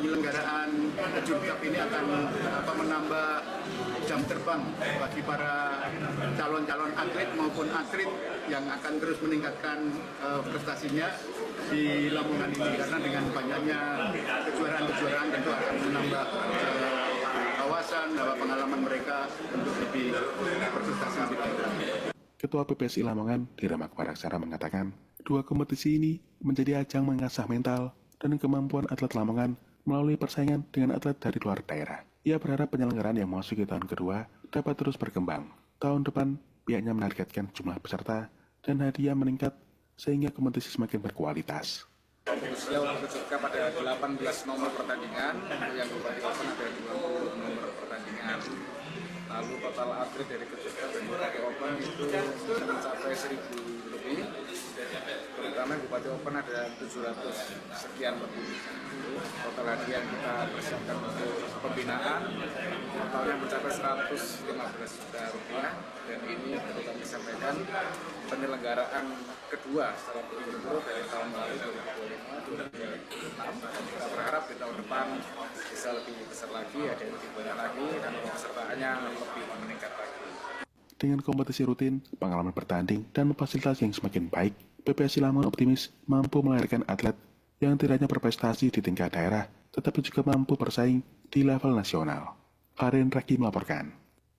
penyelenggaraan Jun Cup ini akan menambah jam terbang bagi para calon-calon atlet maupun atlet yang akan terus meningkatkan prestasinya di Lamongan ini, karena dengan banyaknya kejuaraan-kejuaraan tentu akan menambah wawasan, menambah pengalaman mereka untuk lebih berprestasi lebih baik. Ketua PPSI Lamongan, Diramak Paraksara mengatakan, dua kompetisi ini menjadi ajang mengasah mental dan kemampuan atlet Lamongan melalui persaingan dengan atlet dari luar daerah. Ia berharap penyelenggaraan yang memasuki tahun kedua dapat terus berkembang. Tahun depan, pihaknya menargetkan jumlah peserta dan hadiah meningkat sehingga kompetisi semakin berkualitas. Usia untuk peserta pada 18 nomor pertandingan, yang Bupati Open ada 20 nomor pertandingan. Lalu total atlet dari peserta dan Bupati Open itu bisa mencapai 1.000 lebih. Terutama Bupati Open ada 700 sekian lebih. Total hadiah yang kita persiapkan untuk pembinaan totalnya mencapai 115 juta rupiah, dan ini perlu kami sampaikan penyelenggaraan kedua setelah berturut-turut dari tahun lalu 2025-2026. Kita berharap di tahun depan bisa lebih besar lagi, ada yang lebih banyak lagi, dan pesertaannya lebih meningkat lagi. Dengan kompetisi rutin, pengalaman bertanding, dan fasilitas yang semakin baik, PPSI Lamongan optimis mampu melahirkan atlet yang tidak hanya berprestasi di tingkat daerah, tetapi juga mampu bersaing di level nasional. Farin Raki melaporkan.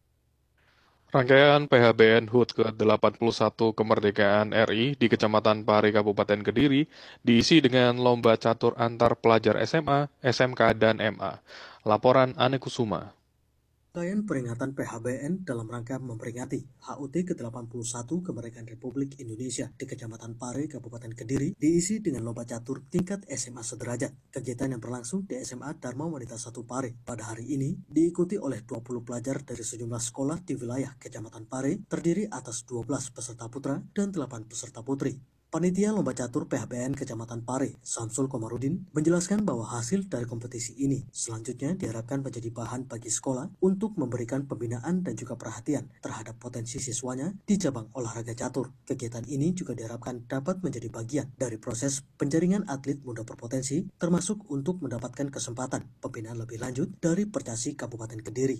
Rangkaian PHBN HUT ke-81 Kemerdekaan RI di Kecamatan Pare, Kabupaten Kediri diisi dengan lomba catur antar pelajar SMA, SMK, dan MA. Laporan Ane Kusuma. Rangkaian peringatan PHBN dalam rangka memperingati HUT ke-81 Kemerdekaan Republik Indonesia di Kecamatan Pare, Kabupaten Kediri diisi dengan lomba catur tingkat SMA sederajat. Kegiatan yang berlangsung di SMA Dharma Wanita 1 Pare pada hari ini diikuti oleh 20 pelajar dari sejumlah sekolah di wilayah Kecamatan Pare, terdiri atas 12 peserta putra dan 8 peserta putri. Panitia Lomba Catur PHBN Kecamatan Pare, Samsul Komarudin, menjelaskan bahwa hasil dari kompetisi ini selanjutnya diharapkan menjadi bahan bagi sekolah untuk memberikan pembinaan dan juga perhatian terhadap potensi siswanya di cabang olahraga catur. Kegiatan ini juga diharapkan dapat menjadi bagian dari proses penjaringan atlet muda berpotensi, termasuk untuk mendapatkan kesempatan pembinaan lebih lanjut dari Percasi Kabupaten Kediri.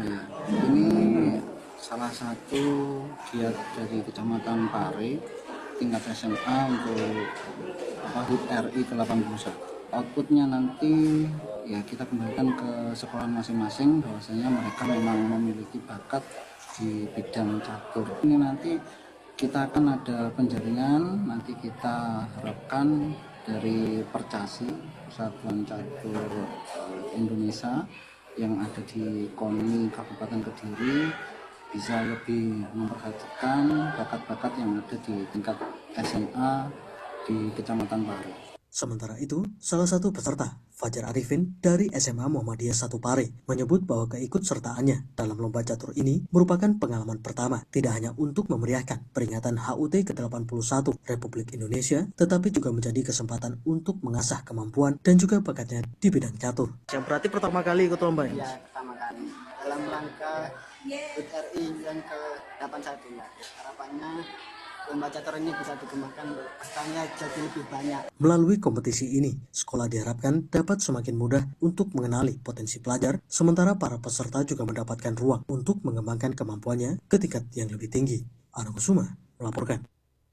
Ini salah satu giat dari Kecamatan Pare tingkat SMA untuk HUT RI ke-81. Outputnya nanti ya kita kembalikan ke sekolah masing-masing, bahwasanya mereka memang memiliki bakat di bidang catur. Ini nanti kita akan ada penjaringan, nanti kita harapkan dari Percasi, Persatuan Catur Indonesia yang ada di KONI Kabupaten Kediri, bisa lebih memperhatikan bakat-bakat yang ada di tingkat SMA di Kecamatan Pare. Sementara itu, salah satu peserta, Fajar Arifin dari SMA Muhammadiyah 1 Pare, menyebut bahwa keikutsertaannya dalam lomba catur ini merupakan pengalaman pertama, tidak hanya untuk memeriahkan peringatan HUT ke-81 Republik Indonesia, tetapi juga menjadi kesempatan untuk mengasah kemampuan dan juga bakatnya di bidang catur. Yang berarti pertama kali ikut lomba ya? Ya, pertama kali. Dalam rangka HUT RI yang ke-81 ya. Harapannya lomba catur ini bisa dikembangkan, pesertanya jadi lebih banyak. Melalui kompetisi ini, sekolah diharapkan dapat semakin mudah untuk mengenali potensi pelajar, sementara para peserta juga mendapatkan ruang untuk mengembangkan kemampuannya ke tingkat yang lebih tinggi. Ane Kusuma melaporkan.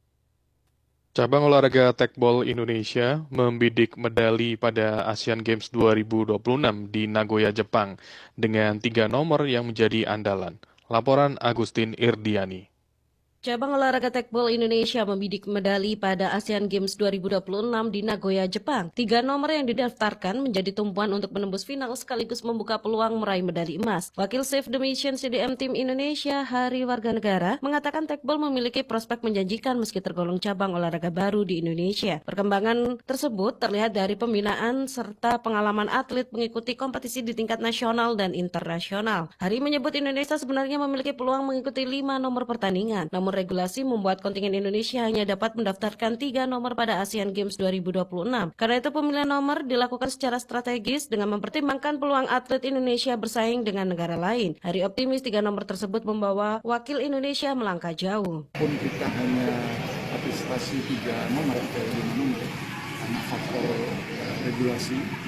Cabang olahraga tekbol Indonesia membidik medali pada Asian Games 2026 di Nagoya, Jepang, dengan 3 nomor yang menjadi andalan. Laporan Agustin Irdiani. Cabang olahraga tekbol Indonesia membidik medali pada Asian Games 2026 di Nagoya, Jepang. 3 nomor yang didaftarkan menjadi tumpuan untuk menembus final sekaligus membuka peluang meraih medali emas. Wakil Save the Mission CDM Tim Indonesia, Hari Warganegara, mengatakan tekbol memiliki prospek menjanjikan meski tergolong cabang olahraga baru di Indonesia. Perkembangan tersebut terlihat dari pembinaan serta pengalaman atlet mengikuti kompetisi di tingkat nasional dan internasional. Hari menyebut Indonesia sebenarnya memiliki peluang mengikuti 5 nomor pertandingan. Namun regulasi membuat kontingen Indonesia hanya dapat mendaftarkan 3 nomor pada Asian Games 2026. Karena itu pemilihan nomor dilakukan secara strategis dengan mempertimbangkan peluang atlet Indonesia bersaing dengan negara lain. Hari optimis 3 nomor tersebut membawa wakil Indonesia melangkah jauh. Pun kita hanya partisipasi 3 nomor atau 5 nomor karena faktor regulasi